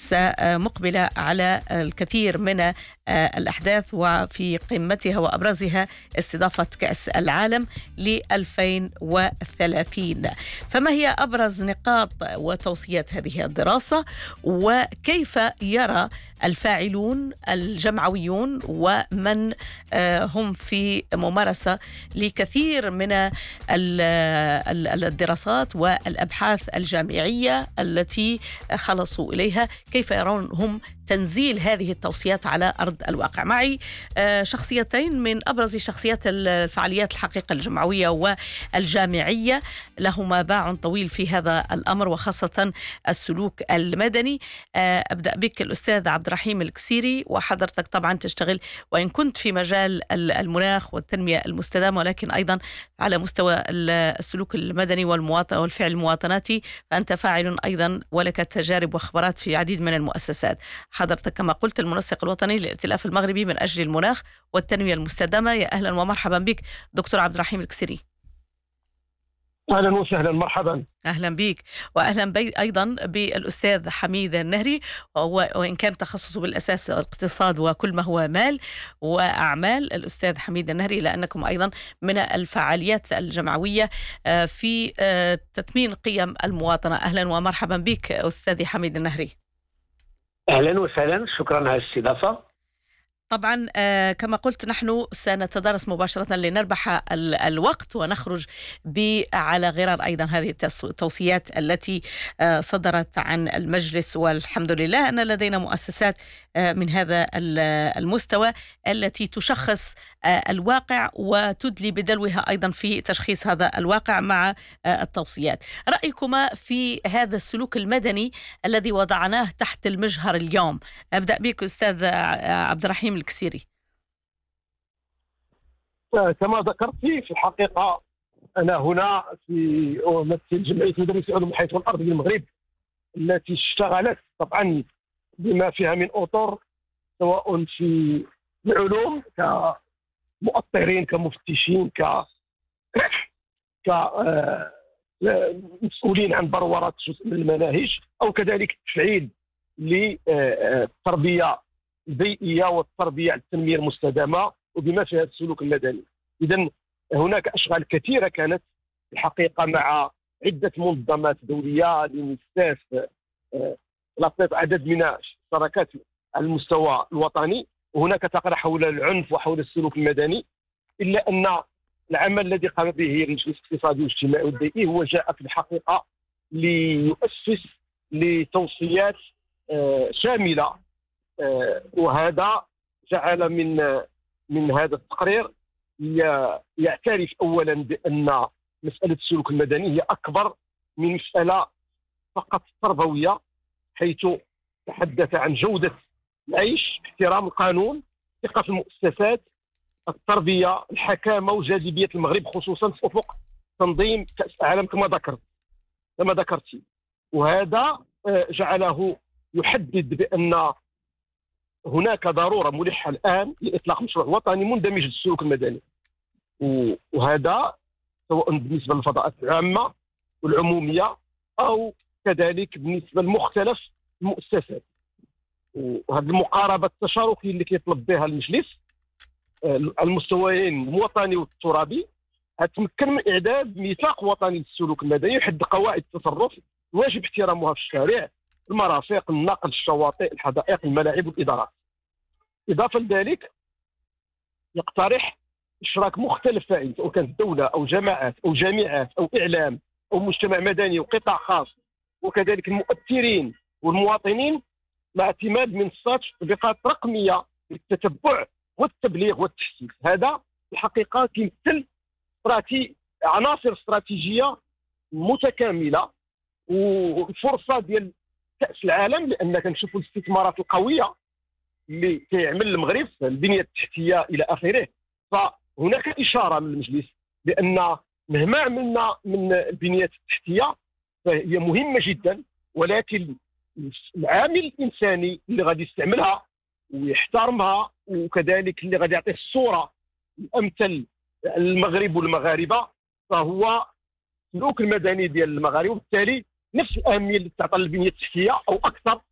مقبلة على الكثير من الأحداث، وفي قمتها وأبرزها استضافة كأس العالم ل 2030. فما هي أبرز نقاط وتوصيات هذه الدراسة، وكيف يرى الفاعلون الجمعويون ومن هم في ممارسة لكثير من الدراسات والأبحاث الجامعية التي خلصوا إليها، كيف يرون هم تنزيل هذه التوصيات على أرض الواقع؟ معي شخصيتين من أبرز شخصيات الفعاليات الحقيقة الجمعوية والجامعية، لهما باع طويل في هذا الأمر وخاصة السلوك المدني. أبدأ بك الأستاذ عبد الرحيم الكسيري، وحضرتك طبعا تشتغل وإن كنت في مجال المناخ والتنمية المستدامة، ولكن أيضا على مستوى السلوك المدني والمواطنة والفعل المواطناتي، فأنت فاعل أيضا ولك تجارب وخبرات في عديد من المؤسسات. حضرتك كما قلت المنسق الوطني للائتلاف المغربي من أجل المناخ والتنمية المستدامة. يا أهلا ومرحبا بك دكتور عبد الرحيم الكسيري. أهلا وسهلا، مرحبا. أهلا بك، وأهلا أيضا بالأستاذ حميد النهري، وإن كان تخصصه بالأساس الاقتصاد وكل ما هو مال وأعمال. الأستاذ حميد النهري لأنكم أيضا من الفعاليات الجمعوية في تثمين قيم المواطنة. أهلا ومرحبا بك أستاذي حميد النهري. أهلا وسهلا، شكرا على الاستضافة. طبعا كما قلت نحن سنتدارس مباشرة لنربح الوقت ونخرج على غرار أيضا هذه التوصيات التي صدرت عن المجلس، والحمد لله أن لدينا مؤسسات من هذا المستوى التي تشخص الواقع وتدلي بدلوها أيضا في تشخيص هذا الواقع مع التوصيات. رأيكما في هذا السلوك المدني الذي وضعناه تحت المجهر اليوم؟ أبدأ بك أستاذ عبد الرحيم الكسيري. كما ذكرت في الحقيقة أنا هنا في أمثل جمعية مدرسي علوم الحياة والأرض بالمغرب، التي اشتغلت طبعا بما فيها من أطر، سواء في العلوم كمؤطرين كمفتشين كمسؤولين عن بروره جزء من المناهج، أو كذلك تفعيل للتربية البيئية والتربية على التنمية المستدامة وبما فيها السلوك المدني. إذن هناك أشغال كثيرة كانت الحقيقة مع عدة منظمات دولية لمستاف عدد من الشراكات على المستوى الوطني، وهناك تقرأ حول العنف وحول السلوك المدني، إلا أن العمل الذي قام به المجلس الاقتصادي والاجتماعي والبيئي هو جاء في الحقيقة ليؤسس لتوصيات شاملة، وهذا جعل من هذا التقرير يعترف أولا بأن مسألة السلوك المدني هي أكبر من مسألة فقط تربوية، حيث تحدث عن جودة العيش، احترام القانون، ثقة في المؤسسات، التربية، الحكامة وجاذبية المغرب خصوصا في أفق تنظيم كأس العالم كما ذكرت. وهذا جعله يحدد بأن هناك ضرورة ملحة الآن لإطلاق مشروع وطني مندمج للسلوك المدني، وهذا سواء بالنسبة للفضاءات العامة والعمومية أو كذلك بالنسبة لمختلف المؤسسات. وهذه المقاربة التشاركية اللي كيطلب بها المجلس على المستويين الوطني والترابي هتمكن من إعداد ميثاق وطني للسلوك المدني يحدد قواعد التصرف واجب احترامها في الشارع، المرافق، النقل، الشواطئ، الحدائق، الملاعب والإدارات. إضافة لذلك يقترح إشراك مختلف فاعلين، سواء كانت دولة أو جماعات أو جامعات أو إعلام أو مجتمع مدني وقطاع خاص، وكذلك المؤثرين والمواطنين، مع اعتماد منصات تطبيقات رقمية للتتبع والتبليغ والتحسيس. هذا الحقيقة كيمثل عناصر استراتيجية متكاملة والفرصة ديال كأس العالم، لأن كنشوفوا الاستثمارات القوية اللي كيعمل المغرب، البنية التحتية إلى آخره. فهناك إشارة من المجلس بأن مهما عملنا من البنية التحتية فهي مهمة جدا، ولكن العامل الإنساني اللي غادي يستعملها ويحترمها وكذلك اللي غادي يعطيه الصورة الأمثل المغرب والمغاربة فهو السلوك المدني ديال المغاربه، وبالتالي نفس الأهمية اللي تعطى للبنية التحتية أو أكثر